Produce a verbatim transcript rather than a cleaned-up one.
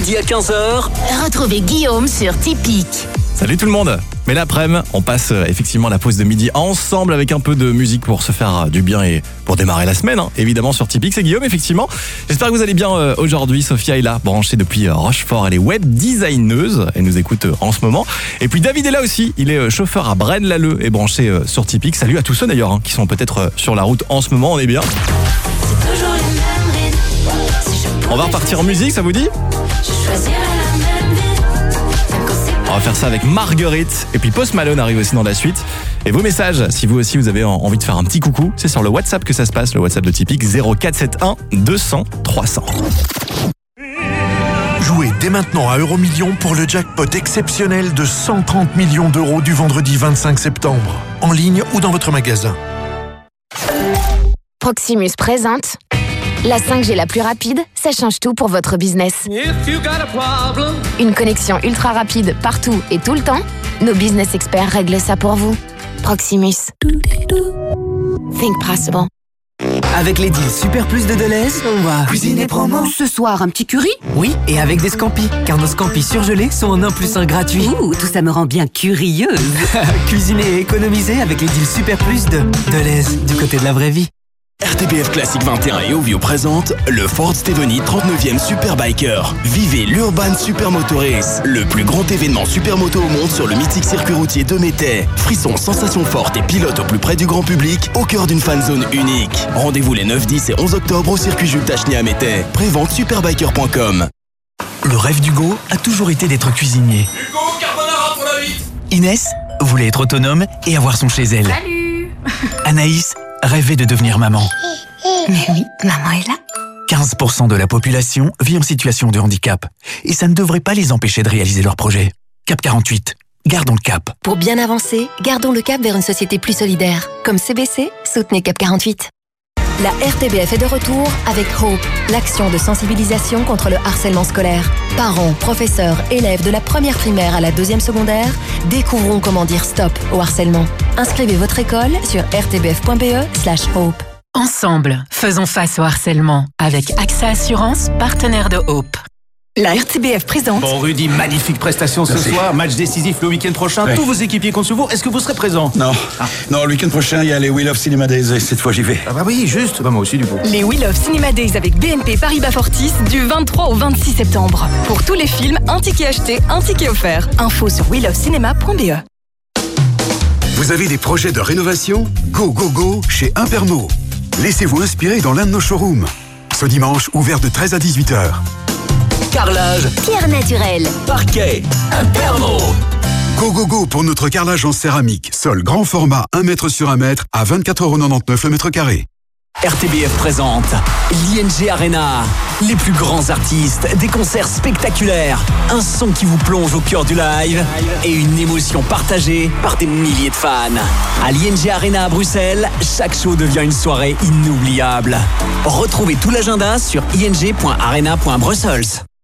midi à quinze heures. Retrouvez Guillaume sur Typique. Salut tout le monde. Mais l'après-midi, on passe euh, effectivement la pause de midi ensemble avec un peu de musique pour se faire euh, du bien et pour démarrer la semaine, hein, évidemment sur Typique. C'est Guillaume, effectivement. J'espère que vous allez bien euh, aujourd'hui. Sophia est là, branchée depuis euh, Rochefort. Elle est web designeuse. Elle nous écoute euh, en ce moment. Et puis David est là aussi. Il est euh, chauffeur à Braine-l'Alleud et branché euh, sur Typique. Salut à tous ceux d'ailleurs hein, qui sont peut-être euh, sur la route en ce moment. On est bien. C'est toujours les mêmes rides. Si je On va repartir en musique, ça vous dit ? je choisirais la même vie. Même quand c'est On va faire ça avec Marguerite. Et puis Post Malone arrive aussi dans la suite. Et vos messages, si vous aussi vous avez envie de faire un petit coucou, c'est sur le WhatsApp que ça se passe, le WhatsApp de Typique zéro quatre sept un deux cents trois cents. Jouez dès maintenant à Euromillions pour le jackpot exceptionnel de cent trente millions d'euros du vendredi vingt-cinq septembre. En ligne ou dans votre magasin. Proximus présente la cinq G la plus rapide, ça change tout pour votre business. Une connexion ultra rapide partout et tout le temps. Nos business experts règlent ça pour vous. Proximus. Think possible. Avec les deals Super Plus de Deleuze, on va cuisiner promo. Ce soir, un petit curry? Oui, et avec des scampis, car nos scampis surgelés sont en un plus un gratuit. Ouh, tout ça me rend bien curieuse. Cuisiner et économiser avec les deals Super Plus de Deleuze, du côté de la vraie vie. R T B F Classique vingt et un et Ovio présente le Ford Stéphanie trente-neuvième Superbiker. Vivez l'Urban Supermoto Race, le plus grand événement supermoto au monde sur le mythique circuit routier de Métais. Frissons, sensations fortes et pilotes au plus près du grand public, au cœur d'une fan zone unique. Rendez-vous les neuf, dix et onze octobre au circuit Jules Tacheny à Métais. Prévente superbiker point com. Le rêve d'Hugo a toujours été d'être cuisinier. Hugo, carbonara pour la vite. Inès voulait être autonome et avoir son chez elle. Salut. Anaïs rêvait de devenir maman. Mais oui, maman est là. quinze pour cent de la population vit en situation de handicap. Et ça ne devrait pas les empêcher de réaliser leurs projets. Cap quarante-huit. Gardons le cap. Pour bien avancer, gardons le cap vers une société plus solidaire. Comme C B C, soutenez Cap quarante-huit. La R T B F est de retour avec Hope, l'action de sensibilisation contre le harcèlement scolaire. Parents, professeurs, élèves de la première primaire à la deuxième secondaire, découvrons comment dire stop au harcèlement. Inscrivez votre école sur r t b f point b e slash hope. Ensemble, faisons face au harcèlement avec A X A Assurance, partenaire de Hope. La R T B F présente. Bon Rudy, magnifique prestation ce Merci. soir, match décisif le week-end prochain, Ouais. tous vos équipiers comptent sur vous, est-ce que vous serez présent? Non, Ah. non, le week-end prochain, il y a les Wheel of Cinema Days et cette fois j'y vais. Ah bah oui, juste, bah moi aussi du coup. Les Wheel of Cinema Days avec B N P Paribas Fortis du vingt-trois au vingt-six septembre. Pour tous les films, un ticket acheté, un ticket offert. Info sur wheel of cinema point b e. Vous avez des projets de rénovation? Go, go, go chez Impermo. Laissez-vous inspirer dans l'un de nos showrooms. Ce dimanche, ouvert de treize à dix-huit heures. Carrelage, Pierre naturelle. parquet, Impermo. Go, go, go pour notre carrelage en céramique. Sol grand format un mètre sur un mètre à vingt-quatre euros quatre-vingt-dix le mètre carré. R T B F présente l'I N G Arena. Les plus grands artistes, des concerts spectaculaires, un son qui vous plonge au cœur du live et une émotion partagée par des milliers de fans. À l'I N G Arena à Bruxelles, chaque show devient une soirée inoubliable. Retrouvez tout l'agenda sur i n g point arena point brussels.